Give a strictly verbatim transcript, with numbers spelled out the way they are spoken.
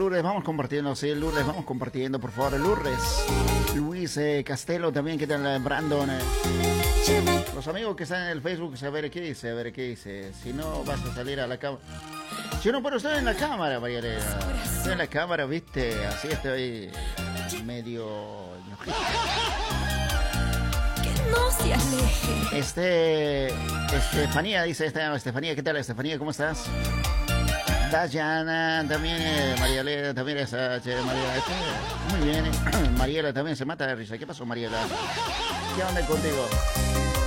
Lourdes, vamos compartiendo, sí, Lourdes, vamos compartiendo, por favor, Lourdes. Luis eh, Castelo también, ¿qué tal, Brandon? Eh. Los amigos que están en el Facebook, a ver qué dice, a ver qué dice. Si no, vas a salir a la cámara. Yo no, pero estoy en la cámara, María Elena. Estoy en la cámara, viste, así estoy medio... No se aleje. Este, Estefanía, dice esta, Estefanía, ¿qué tal, Estefanía? ¿Cómo estás? Dayana, también, eh, María Elena, también esa, che, María, este, muy bien, eh. Mariela también se mata de risa. ¿Qué pasó, Mariela? ¿Qué onda contigo?